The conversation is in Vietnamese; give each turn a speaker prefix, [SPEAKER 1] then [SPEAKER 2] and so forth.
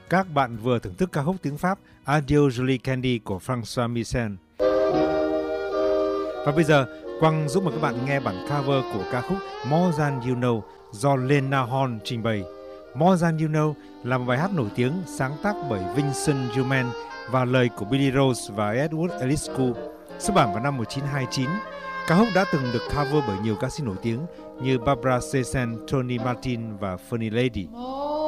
[SPEAKER 1] Các bạn vừa thưởng thức ca khúc tiếng Pháp Adieu Julie Candy của François Michel. Và bây giờ, Quang giúp mời các bạn nghe bản cover của ca khúc More Than You Know do Lena Horne trình bày. More Than You Know là một bài hát nổi tiếng sáng tác bởi Vincent Youmans và lời của Billy Rose và Edward Eliscu, xuất bản vào năm 1929. Ca khúc đã từng được cover bởi nhiều ca sĩ nổi tiếng như Barbara Streisand, Tony Martin và Funny Lady.